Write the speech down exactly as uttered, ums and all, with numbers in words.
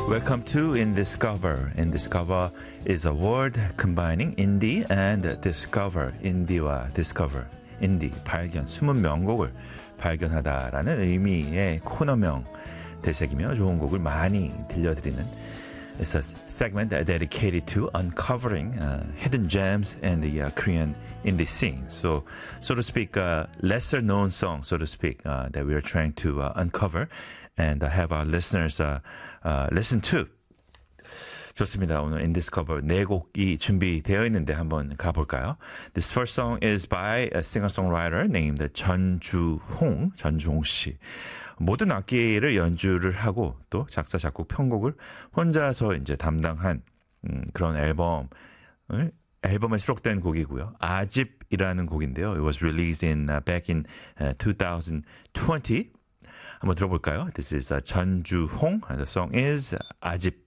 Welcome to Indiscover. Indiscover is a word combining indie and discover. indie와 discover. indie, 발견, 숨은 명곡을 발견하다라는 의미의 코너명 되새기며 좋은 곡을 많이 들려드리는 It's a segment dedicated to uncovering uh, hidden gems in the uh, Korean indie scene. So, so to speak, uh, lesser known songs, so to speak, uh, that we are trying to uh, uncover and uh, have our listeners uh, uh, listen to. 좋습니다. 오늘 인디스커버 네 곡이 준비되어 있는데 한번 가볼까요? This first song is by a singer-songwriter named 전주홍, 전주홍 씨. 모든 악기를 연주를 하고 또 작사, 작곡, 편곡을 혼자서 이제 담당한 음, 그런 앨범을 앨범에 수록된 곡이고요. 아집이라는 곡인데요. It was released in uh, back in uh, twenty twenty. 한번 들어볼까요? This is uh, 전주홍 and the song is 아집.